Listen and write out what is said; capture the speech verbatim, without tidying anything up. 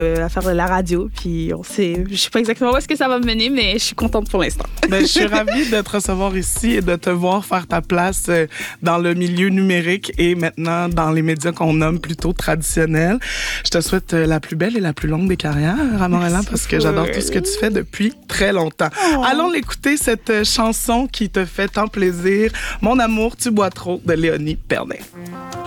euh, à faire de la radio. Puis on sait, je sais pas exactement où est-ce que ça va me mener, mais je suis contente pour l'instant. Ben, je suis ravie de te recevoir ici et de te voir faire ta place euh, dans le milieu numérique et maintenant dans les médias qu'on nomme plutôt traditionnels. Je te souhaite euh, la plus belle et la plus longue des carrières à Montréal parce que j'adore tout ce que tu fais depuis très longtemps. Oh. Allons l'écouter, cette euh, chanson qui te fait tant plaisir. Mon amour, tu bois trop, de Léonie Pernet.